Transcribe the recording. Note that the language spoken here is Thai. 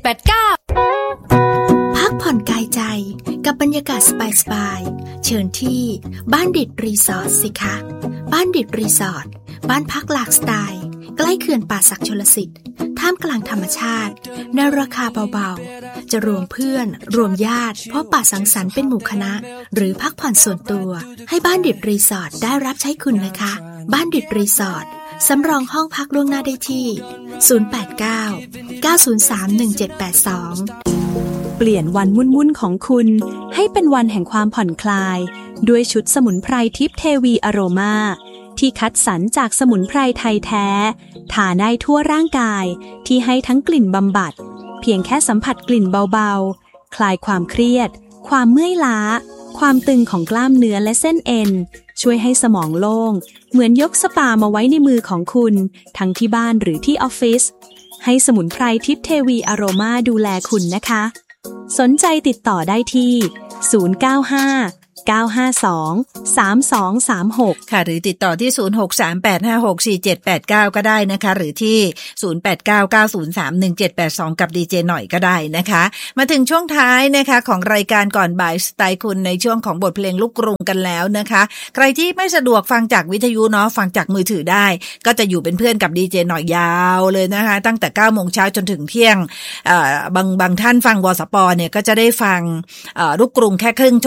พักผ่อนกายใจกับบรรยากาศสบายๆเชิญที่บ้านดิดรีสอร์ทสิคะบ้านดิดรีสอร์ทบ้านพักหลากสไตล์ใกล้เขื่อนป่าสักชลสิทธิ์ท่ามกลางธรรมชาติในราคาเบาๆจะรวมเพื่อนรวมญาติพบปะสังสรรค์เป็นหมู่คณะหรือพักผ่อนส่วนตัวให้บ้านดิดรีสอร์ทได้รับใช้คุณนะคะบ้านดิดรีสอร์ทสำรองห้องพักล่วงหน้าได้ที่089 903 1782 เปลี่ยนวันวุ่นๆของคุณให้เป็นวันแห่งความผ่อนคลายด้วยชุดสมุนไพรทิพย์เทวีอโรมาที่คัดสรรจากสมุนไพรไทยแท้ทาได้ทั่วร่างกายที่ให้ทั้งกลิ่นบำบัดเพียงแค่สัมผัสกลิ่นเบาๆคลายความเครียดความเมื่อยล้าความตึงของกล้ามเนื้อและเส้นเอ็นช่วยให้สมองโล่งเหมือนยกสปามาไว้ในมือของคุณทั้งที่บ้านหรือที่ออฟฟิศให้สมุนไพรทิพย์เทวีอโรมาดูแลคุณนะคะสนใจติดต่อได้ที่095-952-3236 ค่ะหรือติดต่อที่0638564789ก็ได้นะคะหรือที่0899031782กับดีเจหน่อยก็ได้นะคะมาถึงช่วงท้ายนะคะของรายการก่อนบ่ายสไตล์คุณในช่วงของบทเพลงลูกกรุงกันแล้วนะคะใครที่ไม่สะดวกฟังจากวิทยุเนาะฟังจากมือถือได้ก็จะอยู่เป็นเพื่อนกับดีเจหน่อยยาวเลยนะคะตั้งแต่ 9:00 นจนถึงเที่ยงบางท่านฟังวสปเนี่ยก็จะได้ฟังลูกกรุงแค่ครึ่ง